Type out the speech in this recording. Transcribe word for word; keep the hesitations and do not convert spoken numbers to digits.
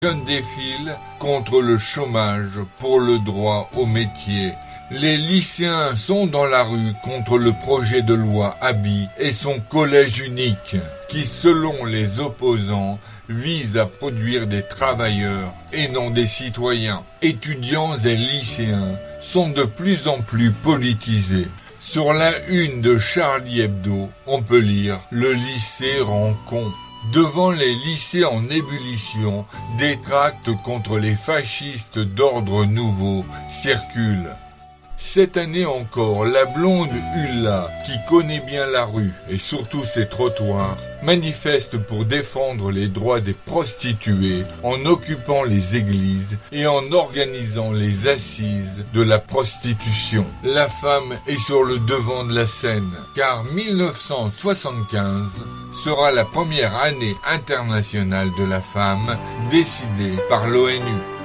Jeunes défilent contre le chômage pour le droit au métier. Les lycéens sont dans la rue contre le projet de loi Haby et son collège unique, qui, selon les opposants, vise à produire des travailleurs et non des citoyens. Étudiants et lycéens sont de plus en plus politisés. Sur la une de Charlie Hebdo, on peut lire « Le lycée rend con ». Devant les lycées en ébullition, des tracts contre les fascistes d'ordre nouveau circulent. Cette année encore, la blonde Ulla, qui connaît bien la rue et surtout ses trottoirs, manifeste pour défendre les droits des prostituées en occupant les églises et en organisant les assises de la prostitution. La femme est sur le devant de la scène, car mille neuf cent soixante-quinze sera la première année internationale de la femme décidée par l'ONU.